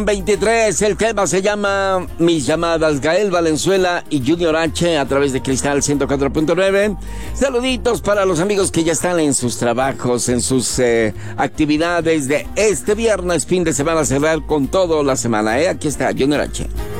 23, el tema se llama Mis Llamadas, Gael Valenzuela y Junior H a través de Cristal 104.9. Saluditos para los amigos que ya están en sus trabajos, en sus actividades de este viernes, fin de semana, cerrar con todo la semana, Aquí está Junior H.